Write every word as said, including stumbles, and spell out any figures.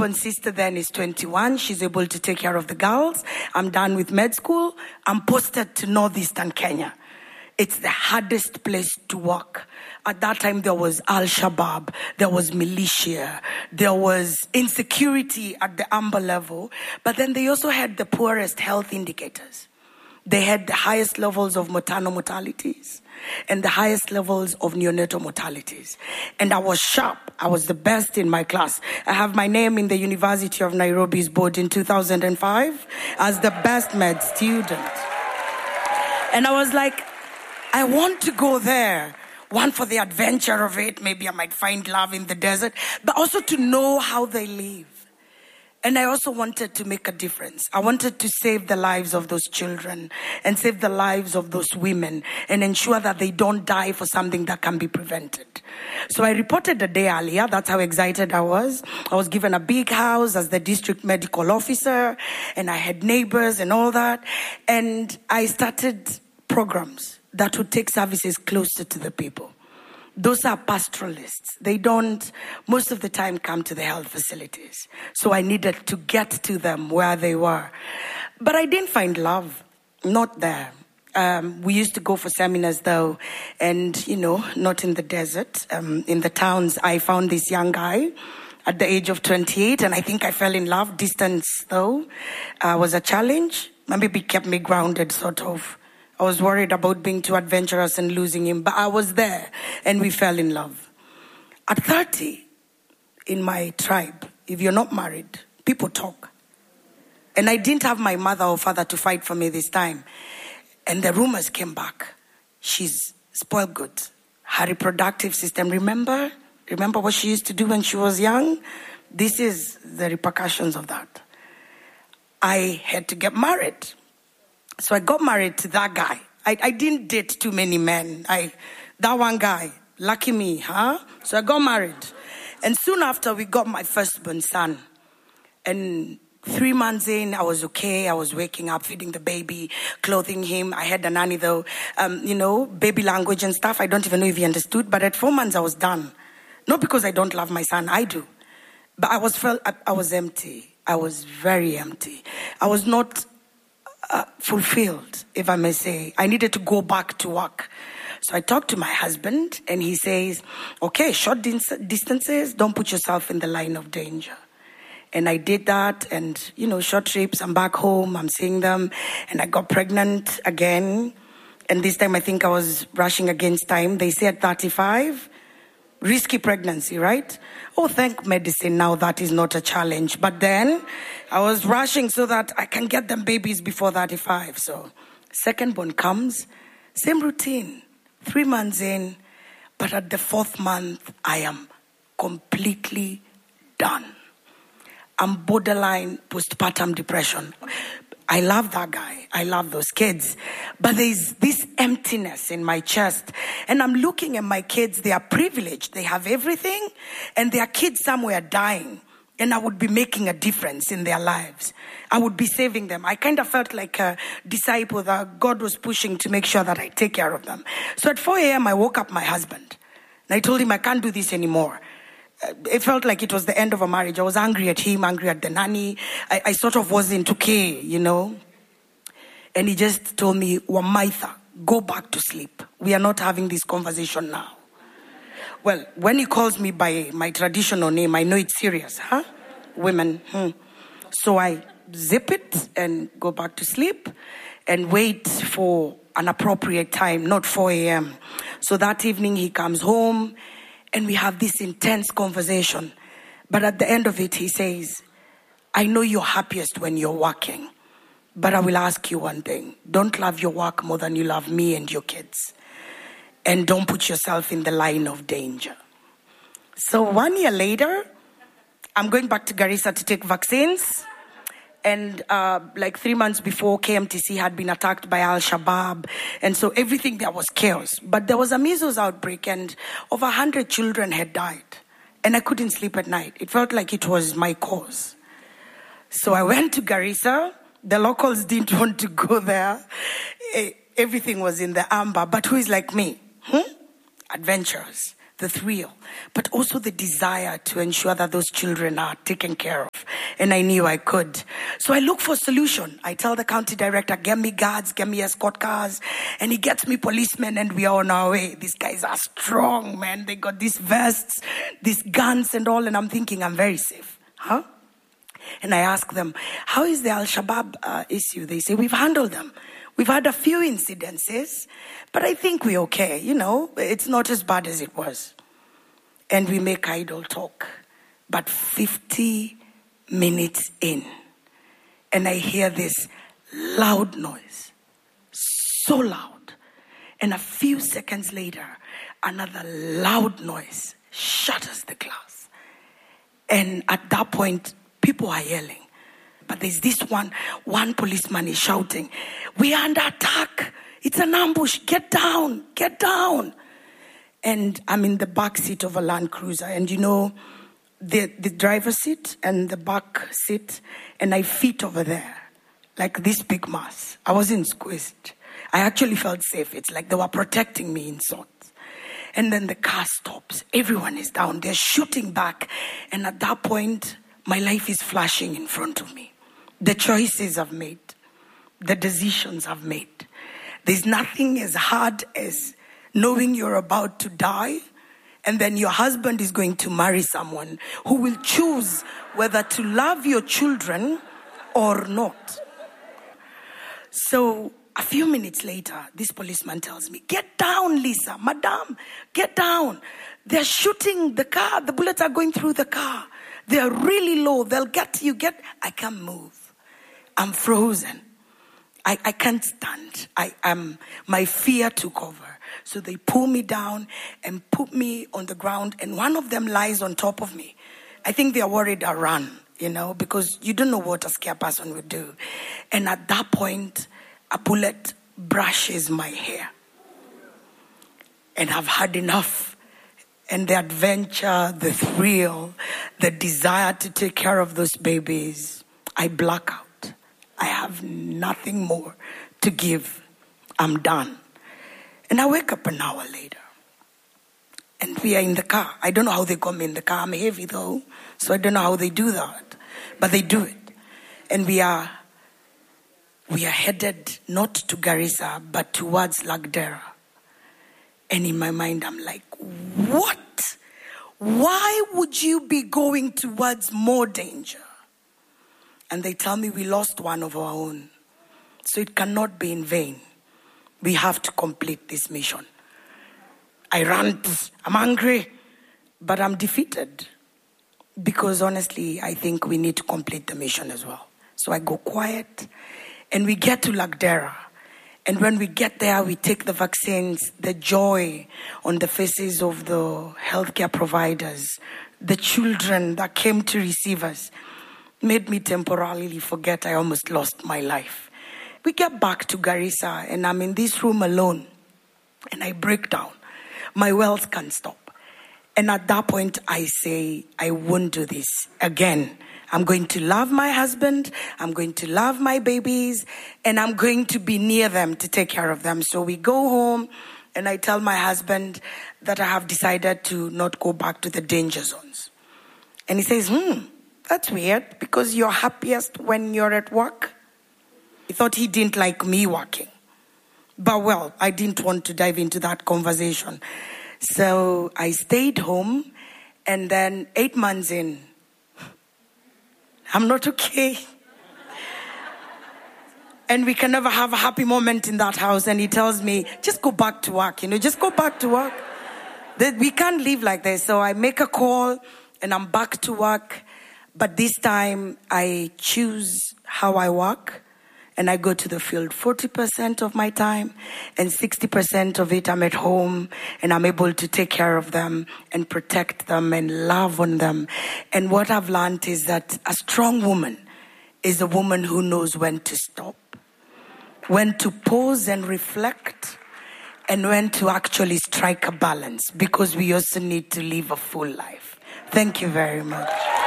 firstborn sister then is twenty-one. She's able to take care of the girls. I'm done with med school. I'm posted to northeastern Kenya. It's the hardest place to work. At that time, there was Al-Shabaab, there was militia, there was insecurity at the amber level, but then they also had the poorest health indicators. They had the highest levels of maternal mortalities and the highest levels of neonatal mortalities. And I was sharp. I was the best in my class. I have my name in the University of Nairobi's board in two thousand five as the best med student. And I was like, I want to go there. One, for the adventure of it. Maybe I might find love in the desert. But also to know how they live. And I also wanted to make a difference. I wanted to save the lives of those children and save the lives of those women and ensure that they don't die for something that can be prevented. So I reported a day earlier. That's how excited I was. I was given a big house as the district medical officer, and I had neighbors and all that. And I started programs that would take services closer to the people. Those are pastoralists. They don't, most of the time, come to the health facilities. So I needed to get to them where they were. But I didn't find love, not there. Um, we used to go for seminars, though, and, you know, not in the desert. Um, in the towns, I found this young guy at the age of twenty-eight, and I think I fell in love. Distance, though, uh, was a challenge. Maybe it kept me grounded, sort of. I was worried about being too adventurous and losing him, but I was there, and we fell in love. At thirty, in my tribe, if you're not married, people talk. And I didn't have my mother or father to fight for me this time. And the rumors came back. She's spoiled good. Her reproductive system, remember? Remember what she used to do when she was young? This is the repercussions of that. I had to get married. So I got married to that guy. I, I didn't date too many men. I, that one guy, lucky me, huh? So I got married. And soon after, we got my firstborn son. And three months in, I was okay. I was waking up, feeding the baby, clothing him. I had a nanny, though, um, you know, baby language and stuff. I don't even know if he understood. But at four months, I was done. Not because I don't love my son. I do. But I was felt I, I was empty. I was very empty. I was not Uh, fulfilled, if I may say. I needed to go back to work. So I talked to my husband, and he says, okay, short dis- distances, don't put yourself in the line of danger. And I did that, and, you know, short trips, I'm back home, I'm seeing them, and I got pregnant again. And this time I think I was rushing against time. They say at thirty-five, risky pregnancy, right? Oh, thank medicine, now that is not a challenge. But then I was rushing so that I can get them babies before thirty-five. So second born comes, same routine, three months in, but at the fourth month, I am completely done. I'm borderline postpartum depression. I love that guy. I love those kids. But there's this emptiness in my chest. And I'm looking at my kids. They are privileged. They have everything. And their kids somewhere dying. And I would be making a difference in their lives. I would be saving them. I kind of felt like a disciple that God was pushing to make sure that I take care of them. So at four a.m., I woke up my husband. And I told him, I can't do this anymore. It felt like it was the end of a marriage. I was angry at him, angry at the nanny. I, I sort of wasn't okay, you know. And he just told me, Wamaitha, go back to sleep. We are not having this conversation now. Well, when he calls me by my traditional name, I know it's serious, huh? Women. Hmm. So I zip it and go back to sleep and wait for an appropriate time, not four a.m. So that evening he comes home, and we have this intense conversation. But at the end of it, he says, I know you're happiest when you're working, but I will ask you one thing. Don't love your work more than you love me and your kids. And don't put yourself in the line of danger. So one year later, I'm going back to Garissa to take vaccines. And uh, like three months before, K M T C had been attacked by Al-Shabaab. And so everything there was chaos. But there was a measles outbreak, and over one hundred children had died. And I couldn't sleep at night. It felt like it was my cause. So I went to Garissa. The locals didn't want to go there. Everything was in the amber. But who is like me? Hmm? Adventurous. the thrill, but also the desire to ensure that those children are taken care of. And I knew I could. So I look for a solution. I tell the county director, get me guards, get me escort cars. And he gets me policemen, and we are on our way. These guys are strong, man. They got these vests, these guns and all. And I'm thinking, I'm very safe. Huh? And I ask them, how is the Al-Shabaab uh, issue? They say, we've handled them. We've had a few incidences, but I think we're okay. You know, it's not as bad as it was. And we make idle talk. But fifty minutes in, and I hear this loud noise, so loud. And a few seconds later, another loud noise shatters the glass. And at that point, people are yelling. But there's this one, one policeman is shouting, we are under attack. It's an ambush. Get down, get down. And I'm in the back seat of a Land Cruiser. And you know, the, the driver's seat and the back seat, and I fit over there, like this big mass. I wasn't squeezed. I actually felt safe. It's like they were protecting me in sorts. And then the car stops. Everyone is down. They're shooting back. And at that point, my life is flashing in front of me. The choices I've made, the decisions I've made. There's nothing as hard as knowing you're about to die, and then your husband is going to marry someone who will choose whether to love your children or not. So a few minutes later, this policeman tells me, get down, Lisa, madam, get down. They're shooting the car. The bullets are going through the car. They're really low. They'll get to you. Get. I can't move. I'm frozen. I, I can't stand. I am. My fear took over. So they pull me down and put me on the ground, and one of them lies on top of me. I think they're worried I run, you know, because you don't know what a scared person would do. And at that point, a bullet brushes my hair. And I've had enough. And the adventure, the thrill, the desire to take care of those babies, I black out. I have nothing more to give. I'm done. And I wake up an hour later. And we are in the car. I don't know how they got me in the car. I'm heavy though, so I don't know how they do that. But they do it. And we are, we are headed not to Garissa, but towards Lagdera. And in my mind, I'm like, what? Why would you be going towards more danger? And they tell me we lost one of our own. So it cannot be in vain. We have to complete this mission. I rant. I'm angry. But I'm defeated. Because honestly, I think we need to complete the mission as well. So I go quiet. And we get to Lagdera. And when we get there, we take the vaccines. The joy on the faces of the healthcare providers, the children that came to receive us, made me temporarily forget I almost lost my life. We get back to Garissa, and I'm in this room alone, and I break down. My wells can't stop. And at that point, I say, I won't do this again. I'm going to love my husband, I'm going to love my babies, and I'm going to be near them to take care of them. So we go home, and I tell my husband that I have decided to not go back to the danger zones. And he says, hmm, that's weird, because you're happiest when you're at work. He thought he didn't like me working. But well, I didn't want to dive into that conversation. So I stayed home, and then eight months in, I'm not okay. And we can never have a happy moment in that house. And he tells me, just go back to work, you know, just go back to work. We can't live like this. So I make a call, and I'm back to work. But this time, I choose how I work. And I go to the field forty percent of my time, and sixty percent of it I'm at home, and I'm able to take care of them and protect them and love on them. And what I've learned is that a strong woman is a woman who knows when to stop, when to pause and reflect, and when to actually strike a balance, because we also need to live a full life. Thank you very much.